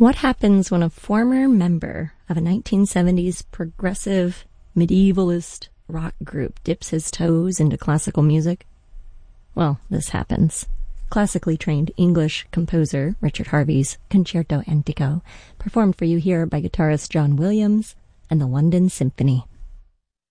What happens when a former member of a 1970s progressive medievalist rock group dips his toes into classical music? Well, this happens. Classically trained English composer Richard Harvey's Concerto Antico, performed for you here by guitarist John Williams and the London Symphony.